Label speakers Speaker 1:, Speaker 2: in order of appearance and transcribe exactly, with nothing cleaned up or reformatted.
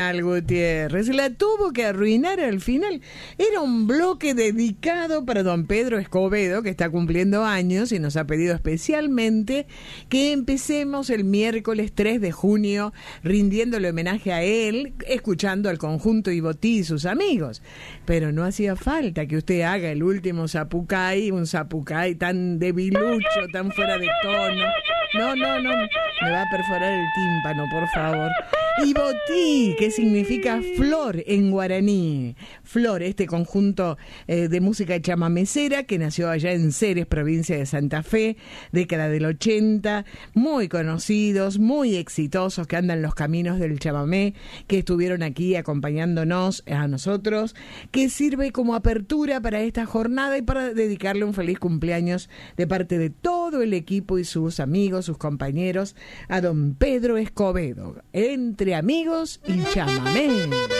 Speaker 1: final, Gutiérrez. La tuvo que arruinar al final. Era un bloque dedicado para don Pedro Escobedo, que está cumpliendo años y nos ha pedido especialmente que empecemos el miércoles tres de junio rindiéndole homenaje a él, escuchando al conjunto Ibotí y sus amigos. Pero no hacía falta que usted haga el último zapucay, un zapucay tan debilucho, tan fuera de tono. No, no, no, me va a perforar el tímpano, por favor. Ibotí, que significa flor en guaraní. Flor, este conjunto eh, de música chamamecera que nació allá en Ceres, provincia de Santa Fe, década del ochenta, muy conocidos, muy exitosos, que andan los caminos del chamamé, que estuvieron aquí acompañándonos a nosotros, que sirve como apertura para esta jornada y para dedicarle un feliz cumpleaños de parte de todo el equipo y sus amigos, sus compañeros, a don Pedro Escobedo, entre amigos y chamamé.